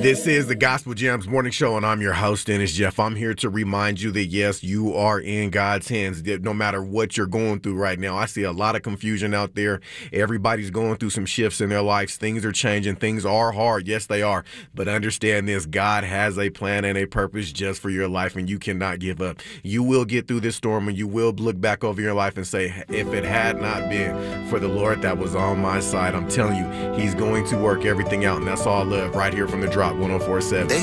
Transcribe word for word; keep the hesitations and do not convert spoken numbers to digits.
This is the Gospel Gems Morning Show, and I'm your host, Dennis Jeff. I'm here to remind you that, yes, you are in God's hands, that no matter what you're going through right now. I see a lot of confusion out there. Everybody's going through some shifts in their lives. Things are changing. Things are hard. Yes, they are. But understand this, God has a plan and a purpose just for your life, and you cannot give up. You will get through this storm, and you will look back over your life and say, if it had not been for the Lord that was on my side, I'm telling you, he's going to work everything out, and that's all love right here from the Drop one oh four point seven.